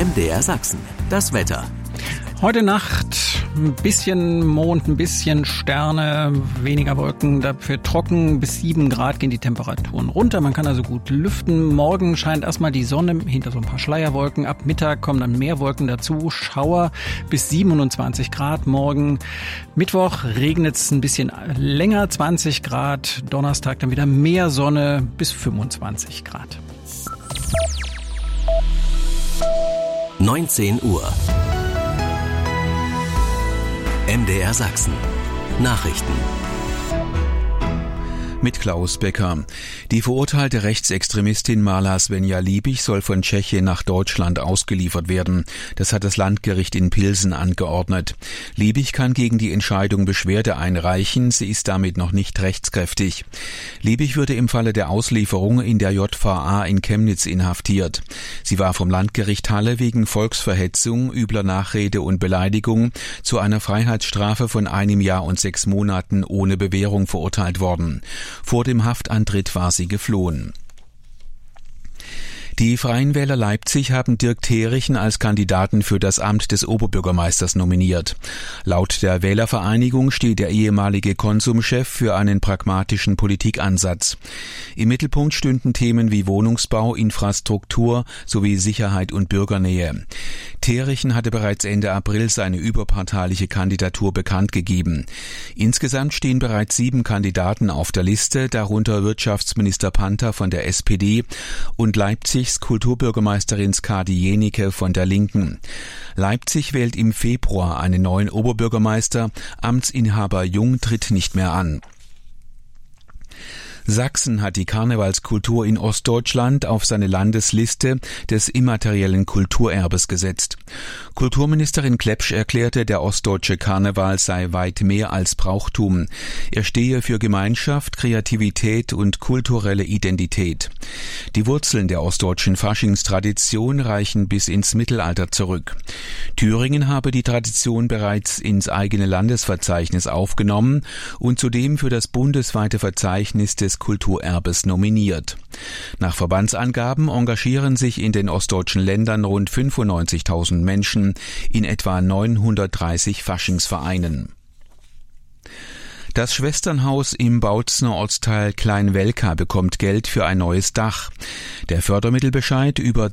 MDR Sachsen, das Wetter. Heute Nacht ein bisschen Mond, ein bisschen Sterne, weniger Wolken, dafür trocken. Bis 7 Grad gehen die Temperaturen runter. Man kann also gut lüften. Morgen scheint erstmal die Sonne hinter so ein paar Schleierwolken. Ab Mittag kommen dann mehr Wolken dazu. Schauer bis 27 Grad morgen. Mittwoch regnet es ein bisschen länger, 20 Grad. Donnerstag dann wieder mehr Sonne bis 25 Grad. 19 Uhr. MDR Sachsen. Nachrichten. Mit Klaus Becker. Die verurteilte Rechtsextremistin Mala Svenja Liebig soll von Tschechien nach Deutschland ausgeliefert werden. Das hat das Landgericht in Pilsen angeordnet. Liebig kann gegen die Entscheidung Beschwerde einreichen. Sie ist damit noch nicht rechtskräftig. Liebig würde im Falle der Auslieferung in der JVA in Chemnitz inhaftiert. Sie war vom Landgericht Halle wegen Volksverhetzung, übler Nachrede und Beleidigung zu einer Freiheitsstrafe von 1 Jahr und 6 Monaten ohne Bewährung verurteilt worden. Vor dem Haftantritt war sie geflohen. Die Freien Wähler Leipzig haben Dirk Therichen als Kandidaten für das Amt des Oberbürgermeisters nominiert. Laut der Wählervereinigung steht der ehemalige Konsumchef für einen pragmatischen Politikansatz. Im Mittelpunkt stünden Themen wie Wohnungsbau, Infrastruktur sowie Sicherheit und Bürgernähe. Therichen hatte bereits Ende April seine überparteiliche Kandidatur bekannt gegeben. Insgesamt stehen bereits 7 Kandidaten auf der Liste, darunter Wirtschaftsminister Panther von der SPD und Leipzigs Kulturbürgermeisterin Skadi Jenicke von der Linken. Leipzig wählt im Februar einen neuen Oberbürgermeister. Amtsinhaber Jung tritt nicht mehr an. Sachsen hat die Karnevalskultur in Ostdeutschland auf seine Landesliste des immateriellen Kulturerbes gesetzt. Kulturministerin Klepsch erklärte, der ostdeutsche Karneval sei weit mehr als Brauchtum. Er stehe für Gemeinschaft, Kreativität und kulturelle Identität. Die Wurzeln der ostdeutschen Faschingstradition reichen bis ins Mittelalter zurück. Thüringen habe die Tradition bereits ins eigene Landesverzeichnis aufgenommen und zudem für das bundesweite Verzeichnis des Kulturerbes nominiert. Nach Verbandsangaben engagieren sich in den ostdeutschen Ländern rund 95.000 Menschen in etwa 930 Faschingsvereinen. Das Schwesternhaus im Bautzner Ortsteil Klein-Welka bekommt Geld für ein neues Dach. Der Fördermittelbescheid über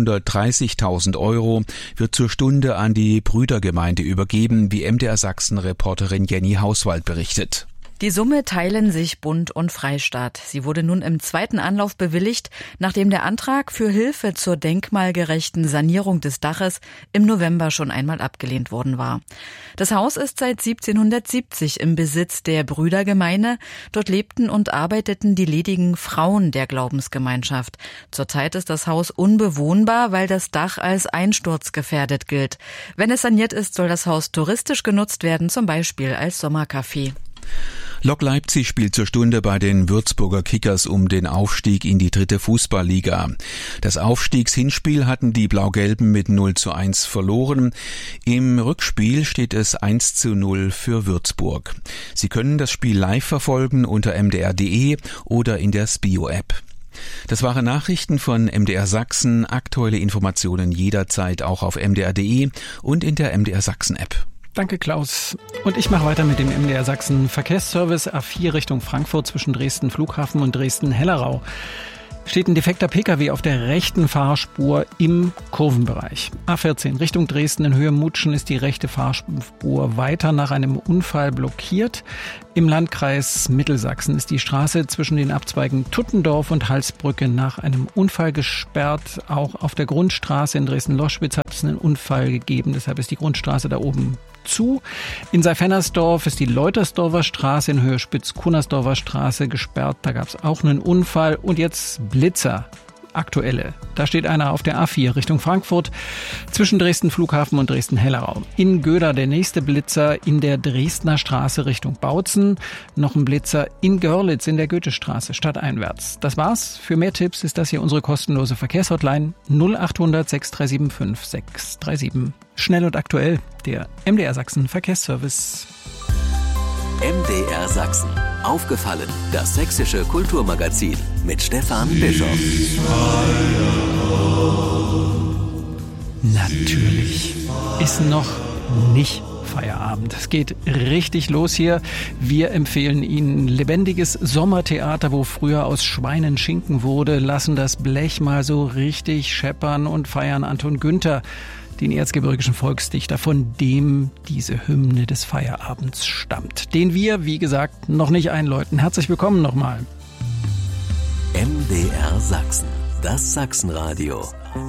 230.000 € wird zur Stunde an die Brüdergemeinde übergeben, wie MDR Sachsen-Reporterin Jenny Hauswald berichtet. Die Summe teilen sich Bund und Freistaat. Sie wurde nun im 2. Anlauf bewilligt, nachdem der Antrag für Hilfe zur denkmalgerechten Sanierung des Daches im November schon einmal abgelehnt worden war. Das Haus ist seit 1770 im Besitz der Brüdergemeinde. Dort lebten und arbeiteten die ledigen Frauen der Glaubensgemeinschaft. Zurzeit ist das Haus unbewohnbar, weil das Dach als einsturzgefährdet gilt. Wenn es saniert ist, soll das Haus touristisch genutzt werden, zum Beispiel als Sommercafé. Lok Leipzig spielt zur Stunde bei den Würzburger Kickers um den Aufstieg in die 3. Fußballliga. Das Aufstiegshinspiel hatten die Blau-Gelben mit 0:1 verloren. Im Rückspiel steht es 1:0 für Würzburg. Sie können das Spiel live verfolgen unter mdr.de oder in der Spio-App. Das waren Nachrichten von MDR Sachsen. Aktuelle Informationen jederzeit auch auf mdr.de und in der MDR Sachsen-App. Danke, Klaus. Und ich mache weiter mit dem MDR Sachsen Verkehrsservice A4 Richtung Frankfurt zwischen Dresden Flughafen und Dresden-Hellerau. Steht ein defekter Pkw auf der rechten Fahrspur im Kurvenbereich. A14 Richtung Dresden in Höhe Mutschen ist die rechte Fahrspur weiter nach einem Unfall blockiert. Im Landkreis Mittelsachsen ist die Straße zwischen den Abzweigen Tuttendorf und Halsbrücke nach einem Unfall gesperrt. Auch auf der Grundstraße in Dresden-Loschwitz hat es einen Unfall gegeben, deshalb ist die Grundstraße da oben zu. In Seifernersdorf ist die Leutersdorfer Straße in Höhe Spitz-Kunnersdorfer Straße gesperrt. Da gab es auch einen Unfall. Und jetzt Blitzer. Aktuelle. Da steht einer auf der A4 Richtung Frankfurt zwischen Dresden Flughafen und Dresden-Hellerau. In Göda der nächste Blitzer in der Dresdner Straße Richtung Bautzen. Noch ein Blitzer in Görlitz in der Goethestraße stadteinwärts. Das war's. Für mehr Tipps ist das hier unsere kostenlose Verkehrshotline 0800 6375 637. Schnell und aktuell, der MDR Sachsen Verkehrsservice. MDR Sachsen. Aufgefallen, das sächsische Kulturmagazin mit Stefan Bischoff. Na Natürlich ist noch nicht Feierabend. Es geht richtig los hier. Wir empfehlen Ihnen lebendiges Sommertheater, wo früher aus Schweinen Schinken wurde, lassen das Blech mal so richtig scheppern und feiern Anton Günther, den erzgebirgischen Volksdichter, von dem diese Hymne des Feierabends stammt, den wir, wie gesagt, noch nicht einläuten. Herzlich willkommen nochmal. MDR Sachsen, das Sachsenradio.